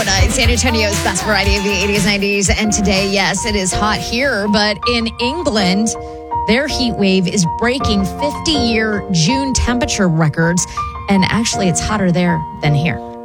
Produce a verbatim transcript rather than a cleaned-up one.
It's San Antonio's best variety of the eighties, nineties, and today, yes, it is hot here, but in England, their heat wave is breaking fifty-year June temperature records, and actually it's hotter there than here.